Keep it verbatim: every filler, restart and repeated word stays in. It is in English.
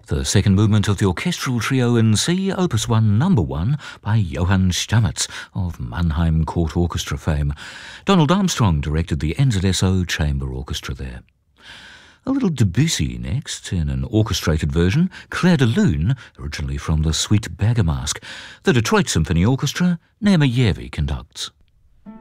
The second movement of the orchestral trio in C, Opus one, Number one, by Johann Stamitz of Mannheim Court Orchestra fame. Donald Armstrong directed the N Z S O Chamber Orchestra there. A little Debussy next, in an orchestrated version, Clair de Lune, originally from the Suite Bergamasque. The Detroit Symphony Orchestra, Nemeyevi conducts.